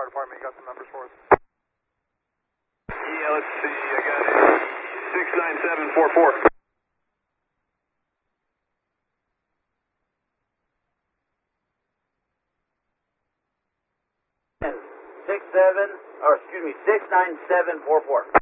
fire department, you got some numbers for us? Yeah, let's see. I got a 69744. 69744.